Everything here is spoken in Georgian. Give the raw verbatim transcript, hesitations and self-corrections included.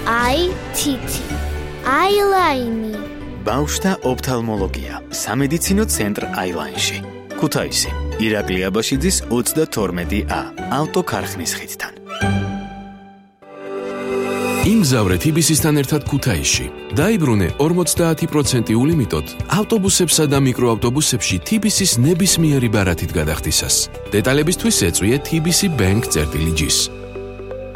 აი თითი, აილაინი. ბავშვთა ოფთალმოლოგია, სამედიცინო ცენტრ აილაინში. ქუთაისი, ირაკლი აბაშიძის ოცდათორმეტი ა, ავტოქარხნის ხიდთან. იმგზავრე თბილისთან ერთად ქუთაისში. დაიბრუნე ორმოცდაათი პროცენტი ულიმიტოდ ავტობუსებსა და მიკროავტობუსებში თბილისის ნებისმიერი ბარათით გადახდისას. დეტალებისთვის ეწვიე თბილისი ბენკ წერტილი ჯის.